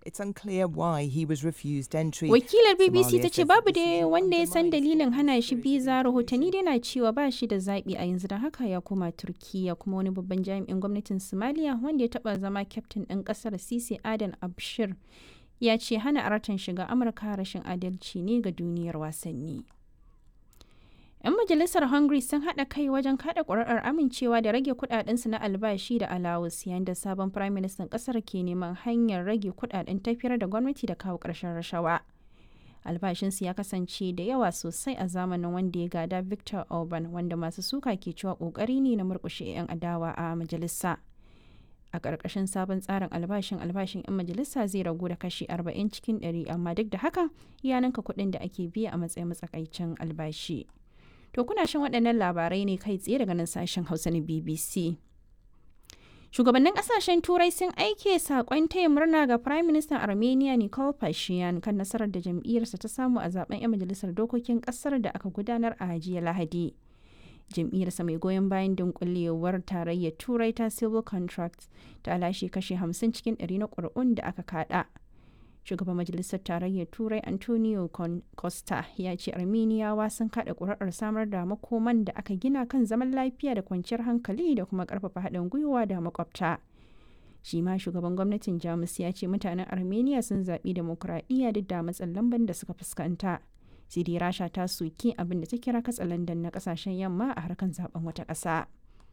It's unclear why he was refused entry. Wakilar BBC Somalia ta ce says babu that this da decision wanda ya san undermines dalilin the hana shi spirit of biza. Rahotanni inclusion. dai na cewa ba shi da zaɓi a yanzu, da haka ya koma Turkiyya. Kuma wani babban jami'in gwamnatin Somalia wanda ya taɓa zama kyaftin ɗin ƙasar Sisi Adan Abshir ya ce hana Aratan shiga Amurka rashin adalci ne ga duniyar wasanni. 'Yan majalisar Hungary sun haɗa kai wajen kaɗa ƙuri'ar amincewa da rage kuɗaɗensu na albashi da alawus, yayin da sabon firaministan ƙasar ke neman hanyar rage kuɗaɗen tafiyar da gwamnati da kawo ƙarshen rashawa. Albashinsu ya kasance da yawa sosai a zamanin wanda ya gada Viktor Orban, wanda masu suka ke cewa ƙoƙari ne na murƙushe 'yan adawa a majalisa. A ƙarƙashin sabon tsarin albashin 'yan majalisa zai ragu da kashi 40 cikin 100, amma duk da haka ya ninka kuɗin da ake biya a matsayin matsakaicin albashi. To kuna shan waɗannan labarai ne kai tsaye daga nan sashen Hausa na BBC. Shugabannin ƙasashen Turai sun aike saƙon taya murna ga Firayim Ministan Armenia Nikol Pashinyan kan nasarar da jam'iyyarsa ta samu a zaben 'yan majalisar dokokin ƙasar da aka gudanar a jiya Lahadi. Jam'iyyarsa mai goyon bayan dunkulewar tarayyar Turai ta Civil Contracts ta lashe kashe 50 cikin 100 na ƙuri'un da aka kaɗa. Shugaban Majalisar Tarayyar Turai Antonio Costa ya ce Armeniyawa sun kaɗa ƙuri'ar samar da makoman da aka gina kan zaman lafiya da kwanciyar hankali da kuma ƙarfafa haɗin gwiwa da makwabta. Shi ma shugaban gwamnatin Jamus ya ce mutanen Armenia sun zaɓi demokuraɗiyya duk da matsin lamban da suka fuskanta. Sai dai Rasha ta soki abin da ta kira katsalandan na ƙasashen yamma a harkar zaben wata ƙasa.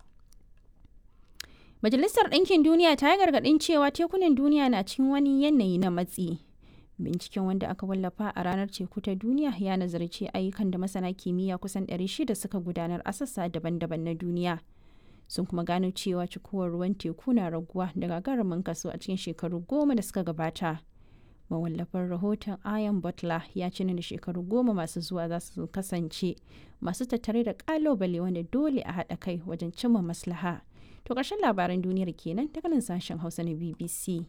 Majalisar Ɗinkin Duniya ta yi gargaɗin cewa tekunan duniya na cikin wani yanayi na matsi. Binciken wanda aka wallafa a ranar teku ta duniya ya nazarci ayyukan da masana kimiyya kusan 600 suka gudanar a sassa daban-daban na duniya. Sun kuma gano cewa cikuwar ruwan teku na raguwa da gagarumin kaso a cikin shekaru 10 da suka gabata. Mawallafar rahoton Ian Butler ya ce da shekaru 10 masu zuwa za su kasance masu tattare da ƙalubale wanda dole a haɗa kai wajen cimma maslaha. To ƙarshen labaran duniyar kenan daga nan sashen Hausa na BBC.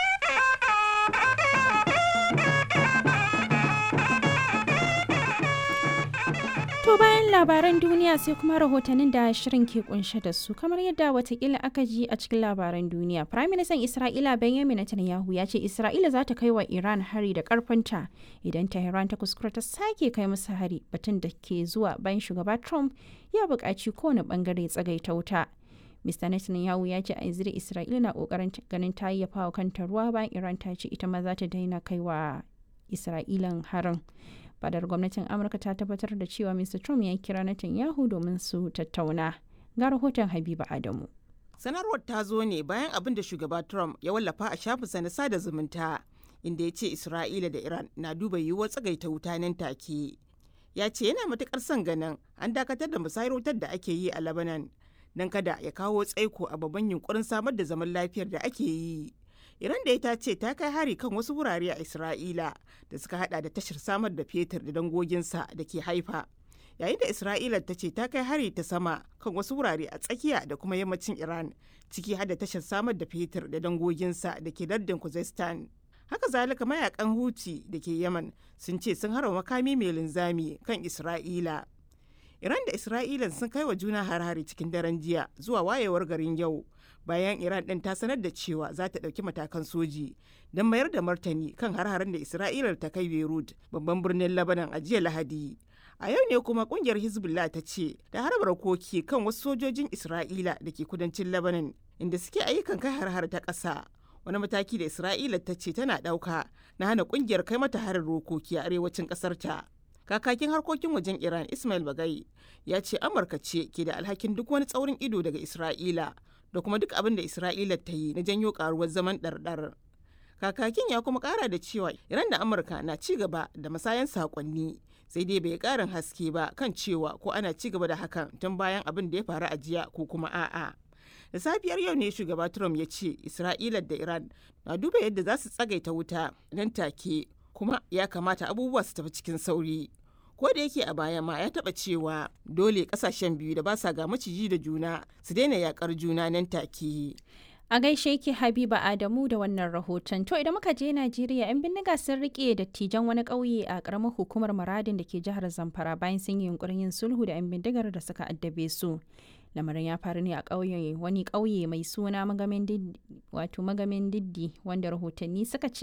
To bayan labaran duniya sai kuma rahotannin da shirin ke kunshe da su, kamar yadda watakila aka ji a cikin labaran duniya. Prime Minister Isra'ila Benjamin Netanyahu ya ce Isra'ila za ta kai wa Iran hari da karfinta idan Tehran ta kuskura ta sake kai musu hari, batun da ke zuwa bayan shugaba Trump ya buƙaci kowane bangare tsagaita wuta. Mr. Netanyahu ya ce a yanzu Isra'ila na kokarin ganin ta yayyafa wa kanta ruwa bayan Iran ta ce ita ma za ta daina kai wa Isra'ilan harin. Fadar gwamnatin Amurka ta tabbatar da cewa Mr. Trump ya kira Netanyahu domin su tattauna. Ga rahoton Habiba Adamu. Sanarwar ta zo ne bayan abin da shugaba Trump ya wallafa a shafinsa na sada zumunta, inda ya ce Isra'ila da Iran na duba yiwuwar tsagaita wuta nan take. Ya ce yana matukar son ganin an dakatar da musayar wutar da ake yi a Lebanon don kada ya kawo tsaiko a babban yunkurin samar da zaman lafiyar da ake yi. Iran da ita ce ta kai hari kan wasu wurare a Isra'ila da suka hada da tashar samar da fetur da dangoginsa da ke Haifa. Yayin da Isra'ila ta ce ta kai hari ta sama kan wasu wurare a tsakiya da kuma yammacin Iran, ciki har da tashar samar da fetur da dangoginsa da ke lardin Khuzestan. Haka zalika mayakan Houthi da ke Yaman sun ce sun harba makami mai linzami kan Isra'ila. Iran da Isra'ila sun kai wa juna har-hari cikin daren jiya zuwa wayewar garin yau, bayan Iran ɗin ta sanar da cewa za ta ɗauki matakan soji don mayar da martani kan har-haren da Isra'ila ta kai Beirut, babban birnin Lebanon a jiya Lahadi. A yau ne kuma kungiyar Hezbollah ta ce da harba rokoki kan wasu sojojin Isra'ila da ke kudancin Lebanon inda suke ayyukan kai har-har ta ƙasa. Wani mataki da Isra'ila ta ce tana ɗauka na hana kungiyar kai mata harin rokoki a arewacin ƙasar ta. Kakakin harkokin wajen Iran Ismail Bagai ya ce Amurka ce ke da alhakin duk wani tsaurin ido daga Isra'ila da kuma duk abin da Isra'ila ta yi na janyo karuwar zaman ɗarɗar. Kakakin ya kuma ƙara da cewa Iran da Amurka na ci gaba da musayan saƙonni, sai dai bai ƙarin haske ba kan cewa ko ana ci gaba da hakan tun bayan abin da ya faru a jiya ko kuma a'a. Da safiyar yau ne shugaba Trump ya ce Isra'ila da Iran na duba yadda za su tsagaita wuta nan take, kuma ya kamata abubuwa su tafi cikin sauri. Ko da yake a baya ma ya taba cewa dole kasashen biyu da ba sa ga maciji da juna su daina yakar juna nan take. A gaishe ki Habiba Adamu da wannan rahoton. To idan muka je Najeriya, 'yan bindiga sun rike dattijan wani ƙauye a ƙaramar hukumar Maradin da ke jihar Zamfara bayan sun yi yunkurin yin sulhu da 'yan bindigar da suka addabe su. Lamarin ya faru ne a wani ƙauye mai suna Magamin Diddi wanda rahotanni suka ce